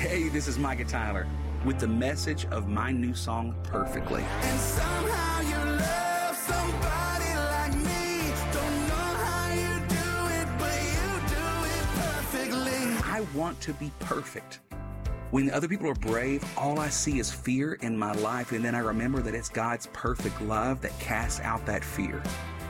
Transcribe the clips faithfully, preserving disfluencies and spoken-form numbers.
Hey, this is Micah Tyler with the message of my new song, Perfectly. And somehow you love somebody like me. Don't know how you do it, but you do it perfectly. I want to be perfect. When other people are brave, all I see is fear in my life, and then I remember that it's God's perfect love that casts out that fear.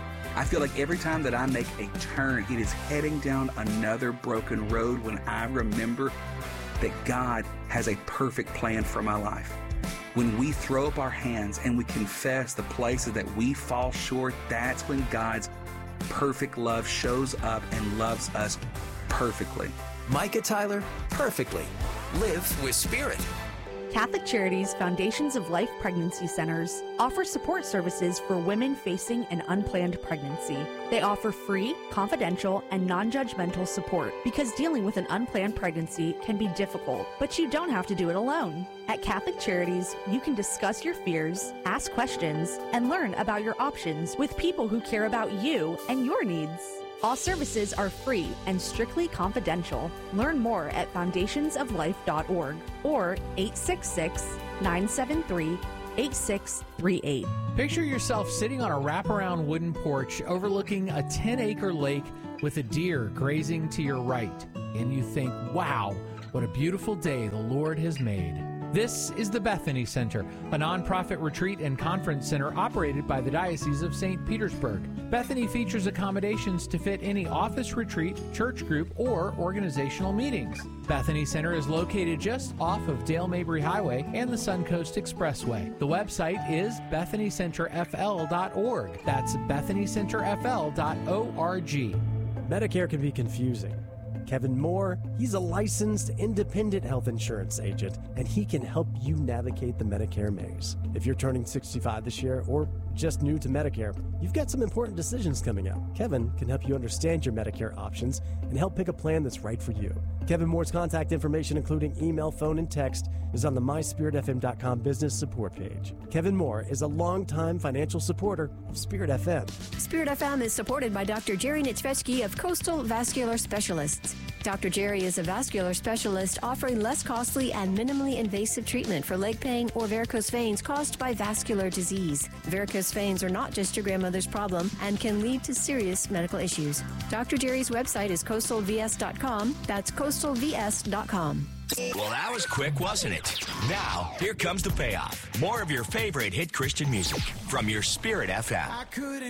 I feel like every time that I make a turn, it is heading down another broken road when I remember that God has a perfect plan for my life. When we throw up our hands and we confess the places that we fall short, that's when God's perfect love shows up and loves us perfectly. Micah Tyler, Perfectly. Live with Spirit. Catholic Charities Foundations of Life Pregnancy Centers offer support services for women facing an unplanned pregnancy. They offer free, confidential, and non-judgmental support because dealing with an unplanned pregnancy can be difficult, but you don't have to do it alone. At Catholic Charities, you can discuss your fears, ask questions, and learn about your options with people who care about you and your needs. All services are free and strictly confidential. Learn more at foundations of life dot org or eight six six, nine seven three, eight six three eight. Picture yourself sitting on a wraparound wooden porch overlooking a ten-acre lake with a deer grazing to your right. And you think, wow, what a beautiful day the Lord has made. This is the Bethany Center, a nonprofit retreat and conference center operated by the Diocese of Saint Petersburg. Bethany features accommodations to fit any office retreat, church group, or organizational meetings. Bethany Center is located just off of Dale Mabry Highway and the Suncoast Expressway. The website is bethany center f l dot org. That's bethany center f l dot org. Medicare can be confusing. Kevin Moore, he's a licensed independent health insurance agent, and he can help you navigate the Medicare maze. If you're turning sixty-five this year or just new to Medicare, you've got some important decisions coming up. Kevin can help you understand your Medicare options and help pick a plan that's right for you. Kevin Moore's contact information, including email, phone, and text, is on the my spirit f m dot com business support page. Kevin Moore is a longtime financial supporter of Spirit F M. Spirit F M is supported by Doctor Jerry Nitzvetsky of Coastal Vascular Specialists. Doctor Jerry is a vascular specialist offering less costly and minimally invasive treatment for leg pain or varicose veins caused by vascular disease. Varicose veins are not just your grandmother's problem and can lead to serious medical issues. Doctor Jerry's website is coastal v s dot com. That's coastal v s dot com. Well, that was quick, wasn't it? Now, here comes the payoff. More of your favorite hit Christian music from your Spirit F M. I couldn't